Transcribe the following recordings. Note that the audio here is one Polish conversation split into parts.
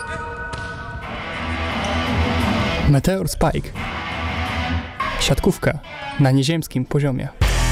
Meteor Spike. Siatkówka na nieziemskim poziomie.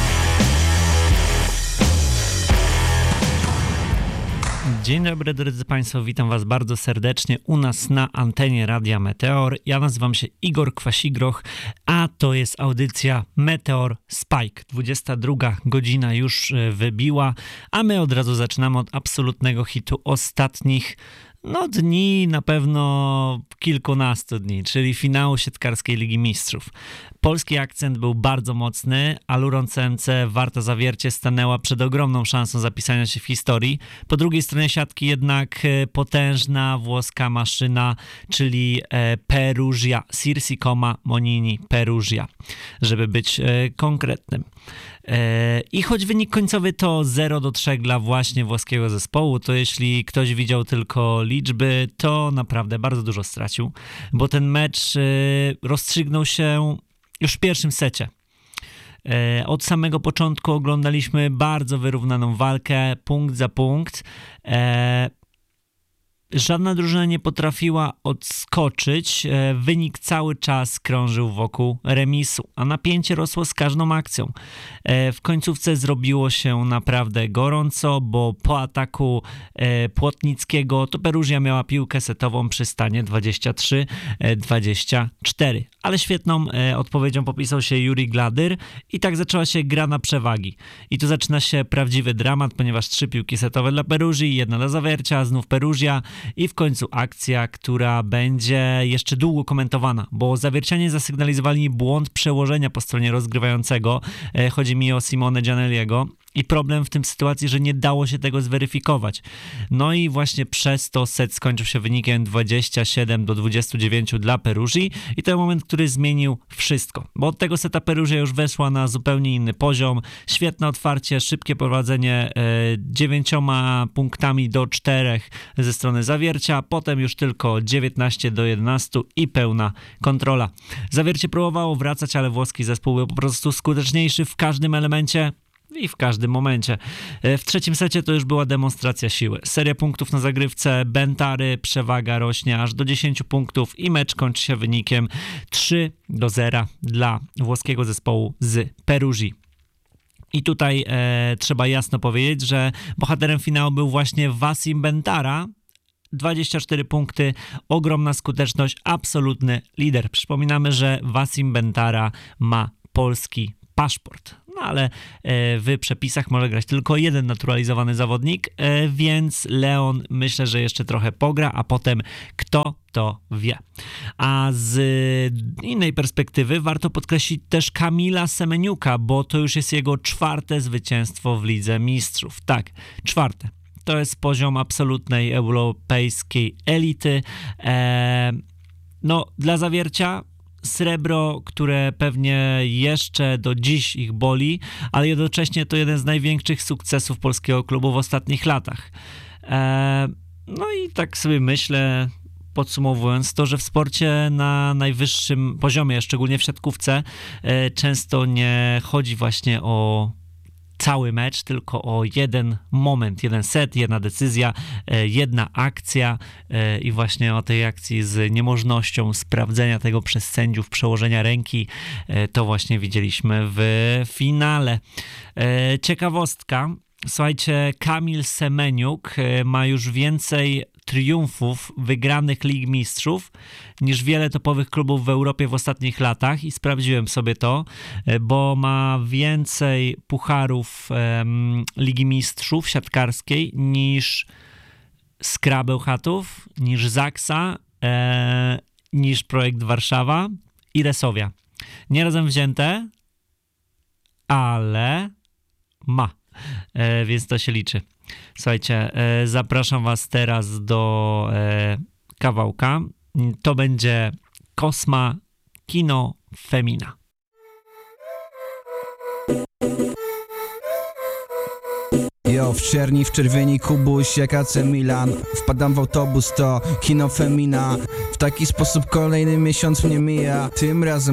Dzień dobry drodzy Państwo, witam Was bardzo serdecznie u nas na antenie Radia Meteor. Ja nazywam się Igor Kwasigroch, a to jest audycja Meteor Spike. 22 godzina już wybiła, a my od razu zaczynamy od absolutnego hitu ostatnich dni, na pewno kilkunastu dni, czyli finału siatkarskiej Ligi Mistrzów. Polski akcent był bardzo mocny, a Luron CMC Warta Zawiercie stanęła przed ogromną szansą zapisania się w historii. Po drugiej stronie siatki jednak potężna włoska maszyna, czyli Perugia, Sirsi Coma Monini Perugia, żeby być konkretnym. I choć wynik końcowy to 0-3 dla właśnie włoskiego zespołu, to jeśli ktoś widział tylko liczby, to naprawdę bardzo dużo stracił, bo ten mecz rozstrzygnął się już w pierwszym secie. Od samego początku oglądaliśmy bardzo wyrównaną walkę, punkt za punkt. Żadna drużyna nie potrafiła odskoczyć, wynik cały czas krążył wokół remisu, a napięcie rosło z każdą akcją. W końcówce zrobiło się naprawdę gorąco, bo po ataku Płotnickiego to Perugia miała piłkę setową przy stanie 23-24. Ale świetną odpowiedzią popisał się Juri Gladyr i tak zaczęła się gra na przewagi. I tu zaczyna się prawdziwy dramat, ponieważ 3 piłki setowe dla Perugii, 1 dla Zawiercia, znów Perugia i w końcu akcja, która będzie jeszcze długo komentowana, bo Zawiercianie zasygnalizowali błąd przełożenia po stronie rozgrywającego. Chodzi mi o Simone Gianelliego. I problem w tym sytuacji, że nie dało się tego zweryfikować. No i właśnie przez to set skończył się wynikiem 27-29 dla Perugii i to moment, który zmienił wszystko. Bo od tego seta Perugia już weszła na zupełnie inny poziom. Świetne otwarcie, szybkie prowadzenie 9 punktami do 4 ze strony Zawiercia, potem już tylko 19-11 i pełna kontrola. Zawiercie próbowało wracać, ale włoski zespół był po prostu skuteczniejszy w każdym elemencie i w każdym momencie. W trzecim secie to już była demonstracja siły. Seria punktów na zagrywce, Bentary, przewaga rośnie aż do 10 punktów i mecz kończy się wynikiem 3-0 dla włoskiego zespołu z Perugii. I tutaj trzeba jasno powiedzieć, że bohaterem finału był właśnie Wasim Bentara. 24 punkty, ogromna skuteczność, absolutny lider. Przypominamy, że Wasim Bentara ma polski paszport. No ale w przepisach może grać tylko jeden naturalizowany zawodnik, więc Leon myślę, że jeszcze trochę pogra, a potem kto to wie. A z innej perspektywy warto podkreślić też Kamila Semeniuka, bo to już jest jego 4. zwycięstwo w Lidze Mistrzów. Tak, 4. To jest poziom absolutnej europejskiej elity. Dla Zawiercia srebro, które pewnie jeszcze do dziś ich boli, ale jednocześnie to jeden z największych sukcesów polskiego klubu w ostatnich latach. I tak sobie myślę, podsumowując to, że w sporcie na najwyższym poziomie, szczególnie w siatkówce, często nie chodzi właśnie o cały mecz, tylko o jeden moment, jeden set, jedna decyzja, jedna akcja i właśnie o tej akcji z niemożnością sprawdzenia tego przez sędziów, przełożenia ręki, to właśnie widzieliśmy w finale. Ciekawostka, słuchajcie, Kamil Semeniuk ma już więcej triumfów wygranych Lig Mistrzów niż wiele topowych klubów w Europie w ostatnich latach i sprawdziłem sobie to, bo ma więcej pucharów Ligi Mistrzów siatkarskiej niż Skra Bełchatów, niż Zaksa, niż Projekt Warszawa i Resowia. Nie razem wzięte, ale ma, więc to się liczy. Słuchajcie, zapraszam was teraz do kawałka. To będzie Kosma, Kino Femina. Jo, w czerni, w czerwieni Kubuś, jak AC Milan. Wpadam w autobus, to Kino Femina. W taki sposób kolejny miesiąc mnie mija. Tym razem